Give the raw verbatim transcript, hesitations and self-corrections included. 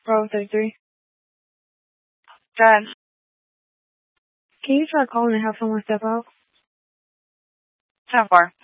Bravo thirty-three. Good. Can you try calling and have someone step out? ten four.